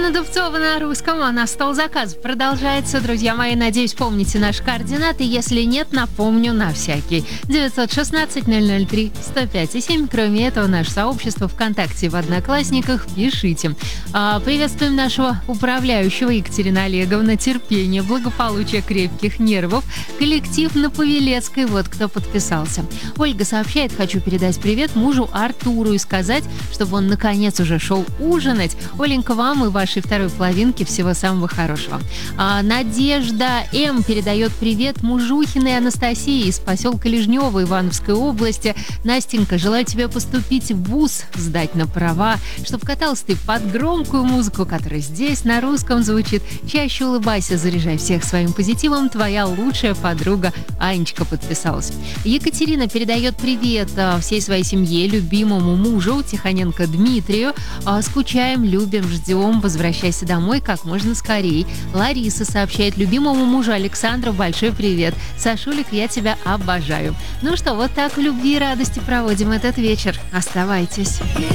Елена Дубцова на русском, а на стол заказов продолжается. Друзья мои, надеюсь, помните наши координаты. Если нет, напомню на всякий. 916-003-105-7. Кроме этого, наше сообщество ВКонтакте и в Одноклассниках. Пишите. Приветствуем нашего управляющего Екатерина Олеговна. Терпение, благополучие, крепких нервов. Коллектив на Павелецкой. Вот кто подписался. Ольга сообщает: хочу передать привет мужу Артуру и сказать, чтобы он наконец уже шел ужинать. Оленька, вам и вашей второй половинке всего самого хорошего. Надежда М. передает привет Мужухиной Анастасии из поселка Лежнево Ивановской области. Настенька, желаю тебе поступить в вуз, сдать на права, чтобы каталась ты под громкую музыку, которая здесь на русском звучит. Чаще улыбайся, заряжай всех своим позитивом. Твоя лучшая подруга Анечка подписалась. Екатерина передает привет всей своей семье, любимому мужу Тихоненко Дмитрию. Скучаем, любим, ждем. Возвращайся домой как можно скорее. Лариса сообщает: любимому мужу Александру большой привет. Сашулик, я тебя обожаю. Ну что, вот так в любви и радости проводим этот вечер. Оставайтесь.